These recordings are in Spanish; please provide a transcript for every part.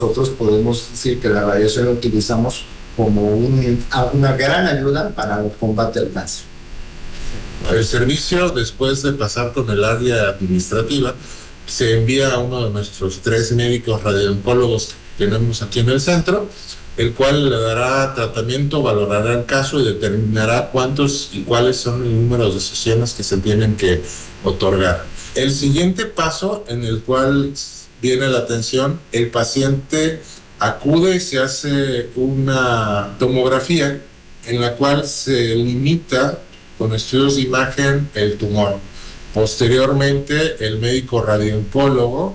Nosotros podemos decir que la radiación la utilizamos como una gran ayuda para el combate al cáncer. El servicio, después de pasar con el área administrativa, se envía a uno de nuestros 3 médicos radiooncólogos que tenemos aquí en el centro, el cual le dará tratamiento, valorará el caso y determinará cuántos y cuáles son el número de sesiones que se tienen que otorgar. El siguiente paso en el cual viene la atención, el paciente acude y se hace una tomografía en la cual se limita con estudios de imagen el tumor. Posteriormente, el médico radiooncólogo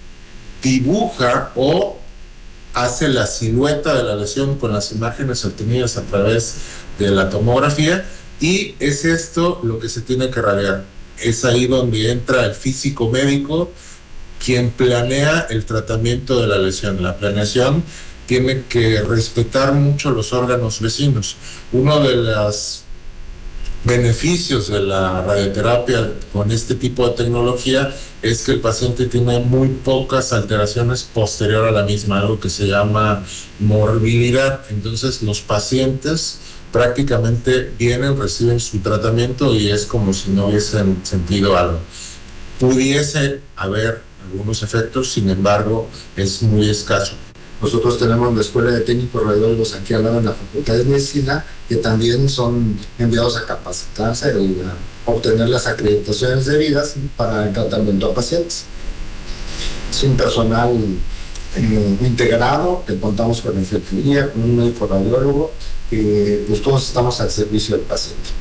dibuja o hace la silueta de la lesión con las imágenes obtenidas a través de la tomografía, y es esto lo que se tiene que radiar. Es ahí donde entra el físico médico, quien planea el tratamiento de la lesión. La planeación tiene que respetar mucho los órganos vecinos. Uno de los beneficios de la radioterapia con este tipo de tecnología es que el paciente tiene muy pocas alteraciones posterior a la misma, algo que se llama morbilidad. Entonces los pacientes prácticamente vienen, reciben su tratamiento y es como si no hubiesen sentido algo. Pudiese haber algunos efectos, sin embargo, es muy escaso. Nosotros tenemos la Escuela de Técnicos Radiólogos aquí al lado en la Facultad de Medicina, que también son enviados a capacitarse y a obtener las acreditaciones debidas para el tratamiento a pacientes. Es un personal integrado, que contamos con enfermería, con un médico radiólogo, y pues todos estamos al servicio del paciente.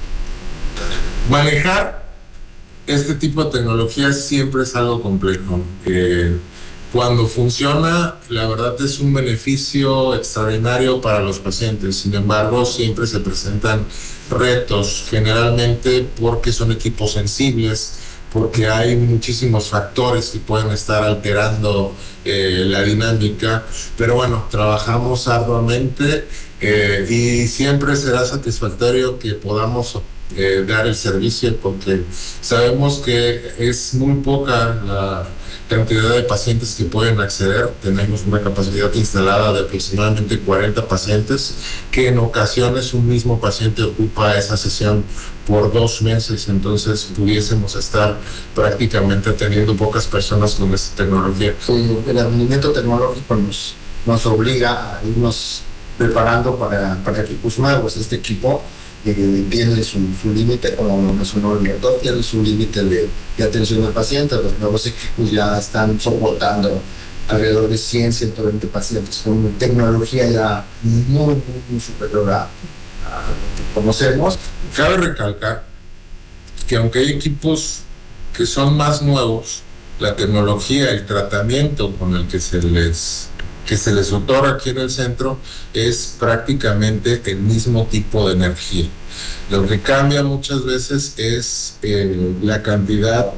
Manejar este tipo de tecnología siempre es algo complejo. Cuando funciona, la verdad es un beneficio extraordinario para los pacientes. Sin embargo, siempre se presentan retos, generalmente porque son equipos sensibles, porque hay muchísimos factores que pueden estar alterando la dinámica. Pero bueno, trabajamos arduamente y siempre será satisfactorio que podamos dar el servicio, porque sabemos que es muy poca la cantidad de pacientes que pueden acceder. Tenemos una capacidad instalada de aproximadamente 40 pacientes, que en ocasiones un mismo paciente ocupa esa sesión por 2 meses, entonces pudiésemos estar prácticamente teniendo pocas personas con esta tecnología. El rendimiento tecnológico nos obliga a irnos preparando para equipos nuevos. Este equipo tiene su límite, como mencionó el doctor, tiene su límite de atención al paciente. Los nuevos equipos ya están soportando alrededor de 100, 120 pacientes con tecnología ya muy superior a lo que conocemos. Cabe recalcar que aunque hay equipos que son más nuevos, la tecnología, el tratamiento con el que se les otorga aquí en el centro es prácticamente el mismo tipo de energía. Lo que cambia muchas veces es la cantidad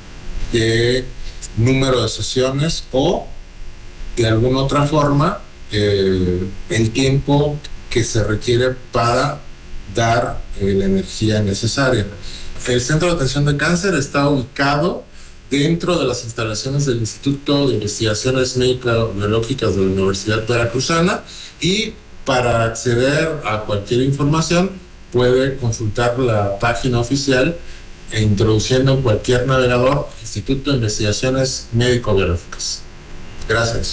de número de sesiones o, de alguna otra forma, el tiempo que se requiere para dar la energía necesaria. El Centro de Atención de Cáncer está ubicado dentro de las instalaciones del Instituto de Investigaciones Médico-Biológicas de la Universidad Veracruzana, y para acceder a cualquier información puede consultar la página oficial e introduciendo en cualquier navegador Instituto de Investigaciones Médico-Biológicas. Gracias.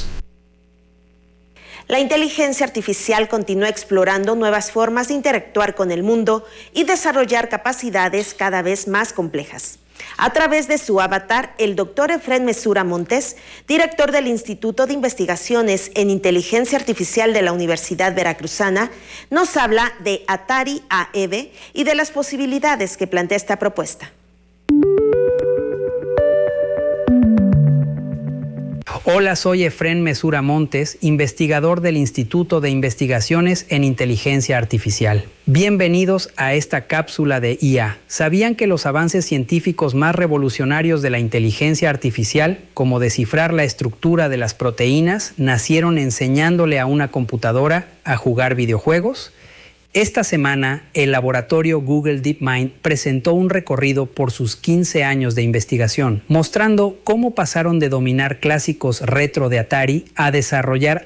La inteligencia artificial continúa explorando nuevas formas de interactuar con el mundo y desarrollar capacidades cada vez más complejas. A través de su avatar, el doctor Efrén Mesura Montes, director del Instituto de Investigaciones en Inteligencia Artificial de la Universidad Veracruzana, nos habla de Atari AEVE y de las posibilidades que plantea esta propuesta. Hola, soy Efrén Mesura Montes, investigador del Instituto de Investigaciones en Inteligencia Artificial. Bienvenidos a esta cápsula de IA. ¿Sabían que los avances científicos más revolucionarios de la inteligencia artificial, como descifrar la estructura de las proteínas, nacieron enseñándole a una computadora a jugar videojuegos? Esta semana, el laboratorio Google DeepMind presentó un recorrido por sus 15 años de investigación, mostrando cómo pasaron de dominar clásicos retro de Atari a desarrollar